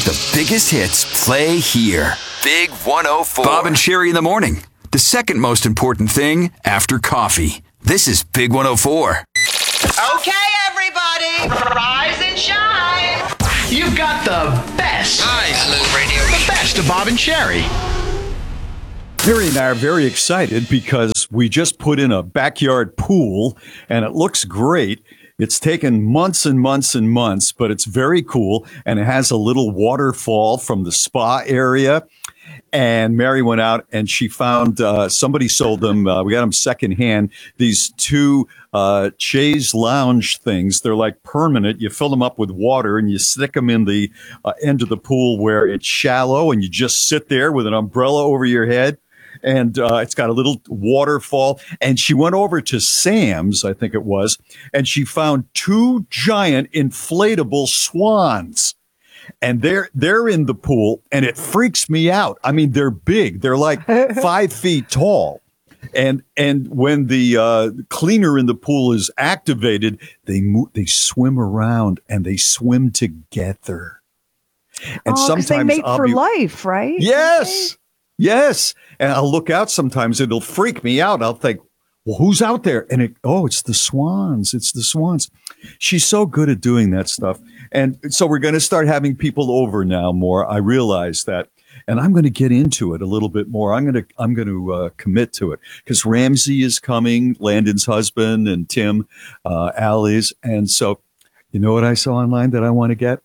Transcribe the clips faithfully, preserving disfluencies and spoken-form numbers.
The biggest hits play here. Big one oh four. Bob and Sherry in the morning. The second most important thing after coffee. This is Big one oh four. Okay, everybody, rise and shine. You've got the best. Nice, Lou Radio. The best of Bob and Sherry. Sherry and I are very excited because we just put in a backyard pool and it looks great. It's taken months and months and months, but it's very cool. And it has a little waterfall from the spa area. And Mary went out and she found uh, somebody sold them. Uh, we got them secondhand. These two uh, chaise lounge things. They're like permanent. You fill them up with water and you stick them in the uh, end of the pool where it's shallow, and you just sit there with an umbrella over your head. And uh, it's got a little waterfall. And she went over to Sam's, I think it was, and she found two giant inflatable swans. And they're they're in the pool, and it freaks me out. I mean, they're big. They're like five feet tall. And and when the uh, cleaner in the pool is activated, they move, they swim around and they swim together. And oh, sometimes they mate I'll for be, life, right? Yes, yes. And I'll look out sometimes. It'll freak me out. I'll think, well, who's out there? And it, oh, it's the swans. It's the swans. She's so good at doing that stuff. And so we're going to start having people over now more. I realize that. And I'm going to get into it a little bit more. I'm going to I'm going to uh, commit to it because Ramsey is coming, Landon's husband, and Tim, uh, Allie's. And so, you know what I saw online that I want to get?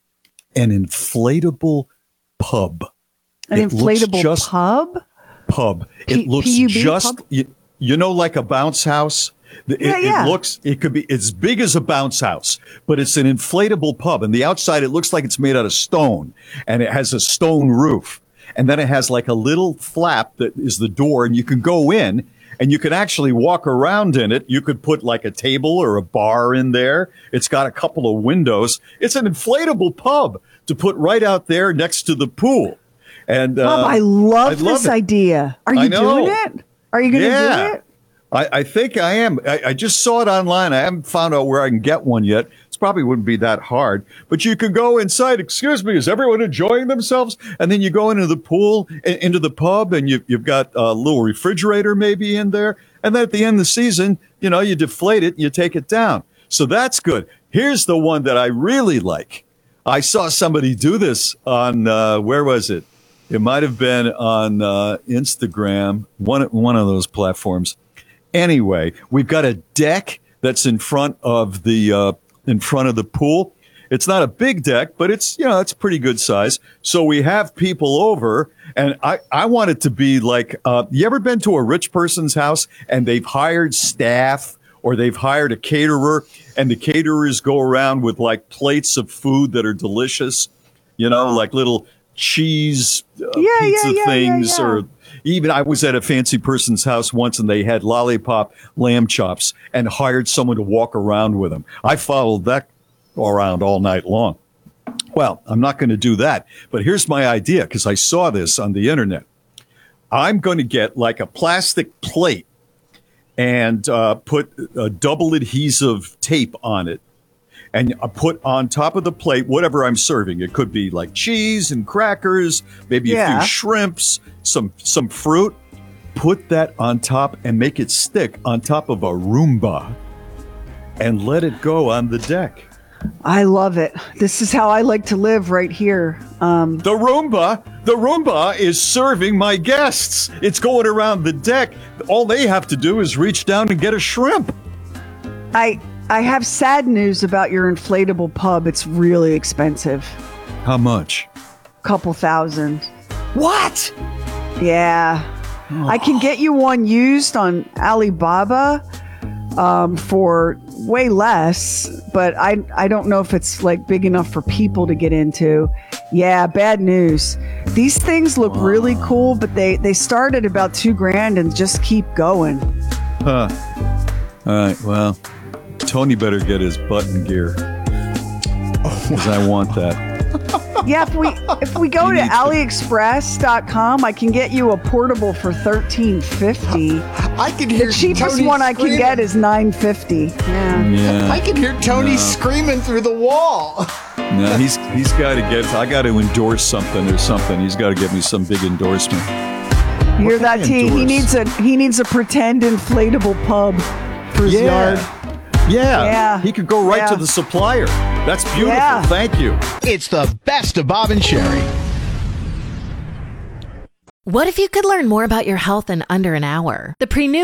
An inflatable pub. An it inflatable just, pub? Pub. P- it looks P U B just, pub? you, you know, like a bounce house. It, yeah, yeah. it looks, it could be as big as a bounce house, but it's an inflatable pub. And the outside, it looks like it's made out of stone, and it has a stone roof. And then it has like a little flap that is the door, and you can go in and you can actually walk around in it. You could put like a table or a bar in there. It's got a couple of windows. It's an inflatable pub to put right out there next to the pool. And uh, Bob, I love I this love idea. Are you doing it? Are you going to yeah. do it? I, I think I am. I, I just saw it online. I haven't found out where I can get one yet. It probably wouldn't be that hard. But you can go inside. Excuse me, is everyone enjoying themselves? And then you go into the pool, into the pub, and you, you've got a little refrigerator maybe in there. And then at the end of the season, you know, you deflate it and you take it down. So that's good. Here's the one that I really like. I saw somebody do this on, uh, where was it? It might have been on uh, Instagram, one, one of those platforms. Anyway, we've got a deck that's in front of the uh, in front of the pool. It's not a big deck, but it's, you know, it's pretty good size. So we have people over, and I, I want it to be like, uh, you ever been to a rich person's house and they've hired staff or they've hired a caterer, and the caterers go around with like plates of food that are delicious, you know, like little cheese uh, yeah, pizza yeah, yeah, things yeah, yeah. or even I was at a fancy person's house once and they had lollipop lamb chops and hired someone to walk around with them. I followed that around all night long. Well, I'm not going to do that, but here's my idea because I saw this on the internet. I'm going to get like a plastic plate and uh, put a double adhesive tape on it. And I put on top of the plate whatever I'm serving. It could be like cheese and crackers, maybe Yeah. a few shrimps, some some fruit. Put that on top and make it stick on top of a Roomba and let it go on the deck. I love it. This is how I like to live right here. Um, The Roomba, the Roomba is serving my guests. It's going around the deck. All they have to do is reach down and get a shrimp. I I have sad news about your inflatable pub. It's really expensive. How much? Couple thousand. What? Yeah. Oh. I can get you one used on Alibaba um, for way less, but I I don't know if it's like big enough for people to get into. Yeah, bad news. These things look wow. really cool, but they, they start at about two grand and just keep going. Huh. All right, well, Tony better get his button gear because I want that. Yeah, if we if we go to AliExpress dot com, I can get you a portable for thirteen fifty. I can hear the cheapest Tony one I screaming. can get is nine fifty. Yeah. Yeah. I can hear Tony No. screaming through the wall. No, he's he's got to get. I got to endorse something or something. He's got to give me some big endorsement. You hear What that, can I T? He endorse? needs a he needs a pretend inflatable pub for his Yeah. yard. Yeah. Yeah. He could go right Yeah. to the supplier. That's beautiful. Yeah. Thank you. It's the best of Bob and Sherry. What if you could learn more about your health in under an hour? The Prenew